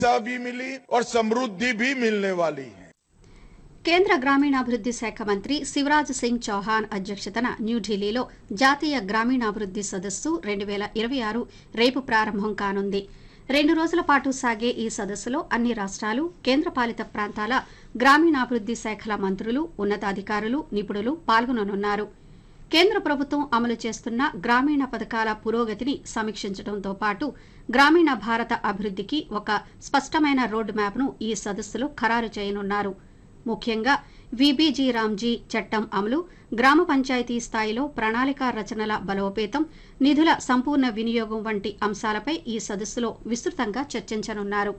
भी मिली और समृद्धि भी मिलने वाली है। కేంద్ర గ్రామీణాభివృద్ధి శాఖ మంత్రి శివరాజ్ సింగ్ చౌహాన్ అధ్యక్షతన న్యూఢిల్లీలో జాతీయ గ్రామీణాభివృద్ధి సదస్సు 2026 రేపు ప్రారంభం కానుంది. 2 రోజుల పాటు సాగే ఈ సదస్సులో అన్ని రాష్ట్రాలు, కేంద్రపాలిత ప్రాంతాల గ్రామీణాభివృద్ధి శాఖల మంత్రులు, ఉన్నతాధికారులు, నిపుణులు పాల్గొననున్నారు. కేంద్ర ప్రభుత్వం అమలు చేస్తున్న గ్రామీణ పథకాల పురోగతిని సమీక్షించడంతో పాటు గ్రామీణ భారత అభివృద్ధికి ఒక స్పష్టమైన రోడ్ మ్యాప్ను ఈ సదస్సులో ఖరారు చేయనున్నారు. ముఖ్యంగా విబిజీ రామ్జీ చట్టం అమలు, గ్రామ పంచాయతీ స్థాయిలో ప్రణాళికా రచనల బలోపేతం, నిధుల సంపూర్ణ వినియోగం వంటి అంశాలపై ఈ సదస్సులో విస్తృతంగా చర్చించనున్నారు.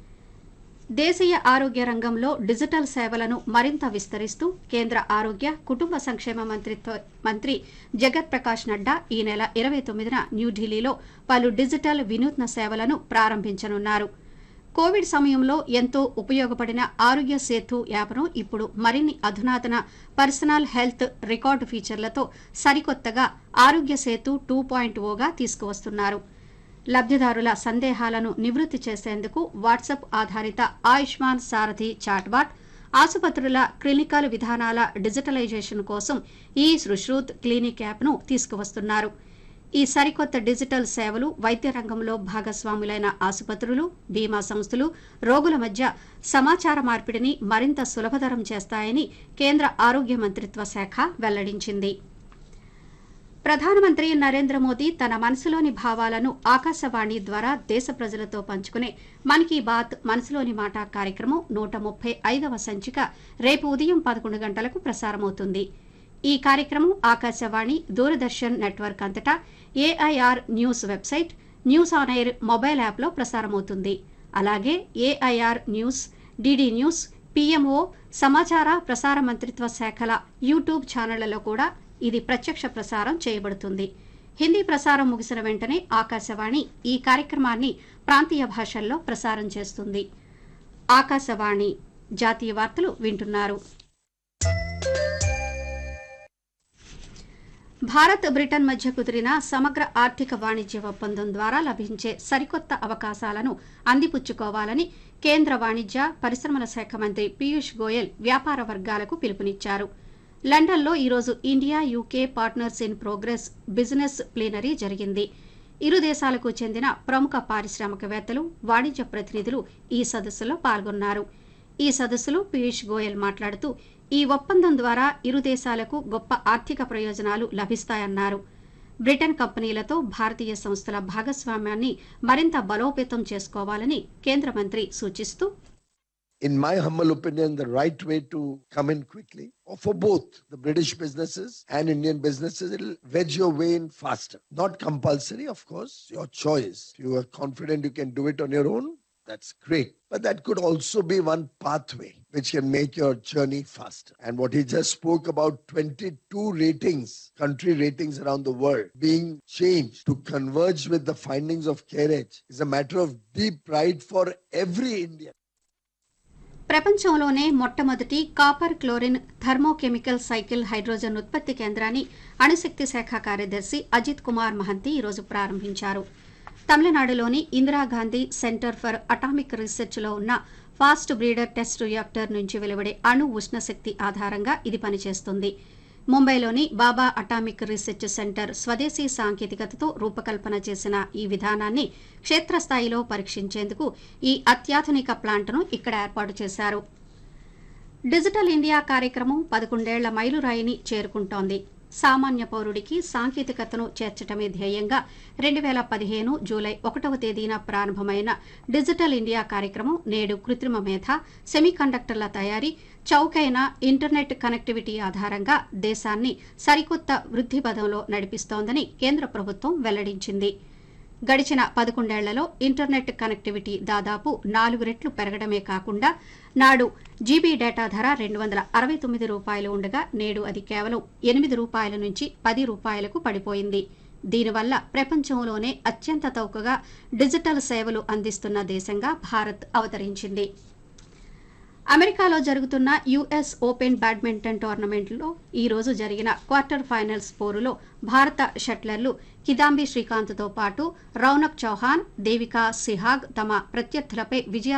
దేశీయ ఆరోగ్య రంగంలో డిజిటల్ సేవలను మరింత విస్తరిస్తూ కేంద్ర ఆరోగ్య, కుటుంబ సంక్షేమ మంత్రి జగత్ ప్రకాష్ నడ్డా ఈ నెల 29న న్యూఢిల్లీలో పలు డిజిటల్ వినూత్న సేవలను ప్రారంభించనున్నారు. కోవిడ్ సమయంలో ఎంతో ఉపయోగపడిన ఆరోగ్య సేతు యాప్ను ఇప్పుడు మరిన్ని అధునాతన పర్సనల్ హెల్త్ రికార్డు ఫీచర్లతో సరికొత్తగా ఆరోగ్య సేతు 2.0గా తీసుకువస్తున్నారు. లబ్ధిదారుల సందేహాలను నివృత్తి చేసేందుకు వాట్సాప్ ఆధారిత ఆయుష్మాన్ సారథి చాట్బాట్, ఆసుపత్రుల క్లినికల్ విధానాల డిజిటలైజేషన్ కోసం ఈ సుశ్రూత్ క్లినిక్ యాప్ను తీసుకువస్తున్నారు. ఈ సరికొత్త డిజిటల్ సేవలు వైద్య రంగంలో భాగస్వాములైన ఆసుపత్రులు, బీమా సంస్థలు, రోగుల మధ్య సమాచార మార్పిడిని మరింత సులభతరం చేస్తాయని కేంద్ర ఆరోగ్య మంత్రిత్వ శాఖ వెల్లడించింది. ప్రధానమంత్రి నరేంద్ర మోదీ తన మనసులోని భావాలను ఆకాశవాణి ద్వారా దేశ ప్రజలతో పంచుకునే మన్ కీ బాత్ మనసులోని మాట కార్యక్రమం 135వ సంచిక రేపు ఉదయం 11 గంటలకు ప్రసారమవుతుంది. ఈ కార్యక్రమం ఆకాశవాణి, దూరదర్శన్ నెట్వర్క్ అంతటా AIR news website, news on air mobile యాప్లో ప్రసారమవుతుంది. అలాగే AIR news, DD news, PMO, సమాచార ప్రసార మంత్రిత్వ శాఖల యూట్యూబ్ ఛానళ్లలో కూడా ఇది ప్రత్యక్ష ప్రసారం చేయబడుతుంది. హిందీ ప్రసారం ముగిసిన వెంటనే ఆకాశవాణి ఈ కార్యక్రమాన్ని ప్రాంతీయ భాషల్లో ప్రసారం చేస్తుంది. ఆకాశవాణి జాతీయ వార్తలు వింటున్నారు. భారత్, బ్రిటన్ మధ్య కుదిరిన సమగ్ర ఆర్థిక వాణిజ్య ఒప్పందం ద్వారా లభించే సరికొత్త అవకాశాలను అందిపుచ్చుకోవాలని కేంద్ర వాణిజ్య, పరిశ్రమల శాఖ మంత్రి పీయూష్ గోయల్ వ్యాపార వర్గాలకు పిలుపునిచ్చారు. లండన్లో ఈరోజు India UK partners in progress business plenary జరిగింది. ఇరు దేశాలకు చెందిన ప్రముఖ పారిశ్రామికవేత్తలు, వాణిజ్య ప్రతినిధులు ఈ సదస్సులో పాల్గొన్నారు. ఈ సదస్సులో పీయూష్ గోయల్ మాట్లాడుతూ ఈ ఒప్పందం ద్వారా ఇరు దేశాలకు గొప్ప ఆర్థిక ప్రయోజనాలు లభిస్తాయన్నారు. బ్రిటన్ కంపెనీలతో భారతీయ సంస్థల భాగస్వామ్యాన్ని మరింత బలోపేతం చేసుకోవాలని కేంద్ర మంత్రి సూచిస్తూ, In my humble opinion, the right way to come in quickly, or for both the British businesses and Indian businesses, it'll wedge your way in faster. Not compulsory, of course, your choice. If you are confident you can do it on your own, that's great. But that could also be one pathway which can make your journey faster. And what he just spoke about, 22 ratings, country ratings around the world being changed to converge with the findings of CARE, is a matter of deep pride for every Indian. ప్రపంచంలోనే మొట్టమొదటి copper chlorine thermochemical cycle hydrogen ఉత్పత్తి కేంద్రాన్ని అణుశక్తి శాఖ కార్యదర్శి అజిత్ కుమార్ మహంతి ఈరోజు ప్రారంభించారు. తమిళనాడులోని Indira Gandhi centre for atomic రీసెర్చ్లో ఉన్న ఫాస్ట్ బ్రీడర్ టెస్ట్ రియాక్టర్ నుంచి వెలువడే అణు ఉష్ణశక్తి ఆధారంగా ఇది పనిచేస్తుంది. ముంబైలోని బాబా అటామిక్ రీసెర్చ్ సెంటర్ స్వదేశీ సాంకేతికతతో రూపకల్పన చేసిన ఈ విధానాన్ని క్షేత్రస్థాయిలో పరీక్షించేందుకు ఈ అత్యాధునిక ప్లాంట్ను ఇక్కడ ఏర్పాటు చేశారు. డిజిటల్ ఇండియా కార్యక్రమం 11 ఏళ్ల మైలురాయిని చేరుకుంటోంది. సామాన్య పౌరుడికి సాంకేతికతను చేర్చడమే ధ్యేయంగా 2015 జూలై 1వ తేదీన ప్రారంభమైన డిజిటల్ ఇండియా కార్యక్రమం నేడు కృత్రిమ మేధ, సెమీకండక్టర్ల తయారీ, చౌకైన ఇంటర్నెట్ కనెక్టివిటీ ఆధారంగా దేశాన్ని సరికొత్త వృద్ధి పథంలో నడిపిస్తోందని కేంద్ర ప్రభుత్వం వెల్లడించింది. గడిచిన 11 ఏళ్లలో ఇంటర్నెట్ కనెక్టివిటీ దాదాపు 4 రెట్లు పెరగడమే కాకుండా నాడు జీబీ డేటా ధర ₹269 ఉండగా నేడు అది కేవలం ₹8 నుంచి ₹10కు పడిపోయింది. దీనివల్ల ప్రపంచంలోనే అత్యంత చౌకగా డిజిటల్ సేవలు అందిస్తున్న దేశంగా భారత్ అవతరించింది. అమెరికాలో జరుగుతున్న యుఎస్ ఓపెన్ బ్యాడ్మింటన్ టోర్నమెంట్లో ఈ రోజు జరిగిన క్వార్టర్ ఫైనల్స్ పోరులో భారత షట్లర్లు కిదాంబి శ్రీకాంత్తో పాటు రౌనక్ చౌహాన్, దేవికా సిహాగ్ తమ ప్రత్యర్థులపై